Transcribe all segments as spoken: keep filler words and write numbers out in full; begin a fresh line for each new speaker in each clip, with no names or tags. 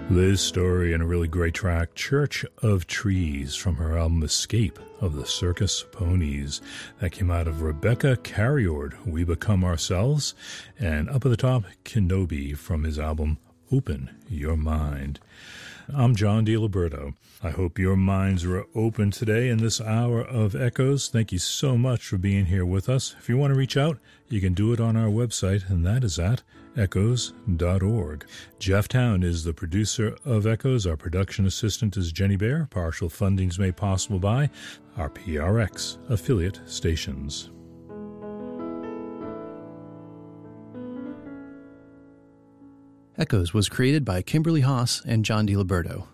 Liz Story and a really great track, Church of Trees, from her album Escape of the Circus Ponies. That came out of Rebecca Carriord, We Become Ourselves, and up at the top, Kenobi from his album Open Your Mind. I'm John DiLiberto. I hope your minds are open today in this hour of Echoes. Thank you so much for being here with us. If you want to reach out, you can do it on our website, and that is at echoes dot org. Jeff Town is the producer of Echoes. Our production assistant is Jenny Bear. Partial funding is made possible by our P R X affiliate stations.
Echoes was created by Kimberly Haas and John DiLiberto.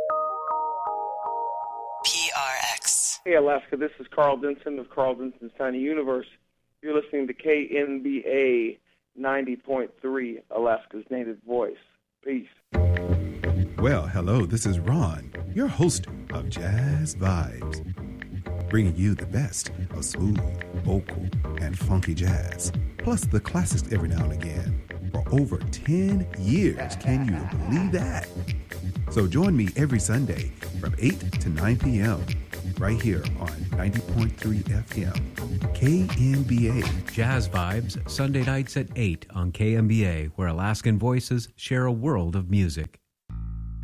P R X.
Hey, Alaska, this is Carl Denson of Carl Denson's Tiny Universe. You're listening to K N B A ninety point three, Alaska's Native Voice. Peace.
Well, hello, this is Ron, your host of Jazz Vibes, bringing you the best of smooth, vocal, and funky jazz, plus the classics every now and again. For over ten years, can you believe that? So join me every Sunday from eight to nine p.m. right here on ninety point three F M, K M B A.
Jazz Vibes, Sunday nights at eight on K M B A, where Alaskan voices share a world of music.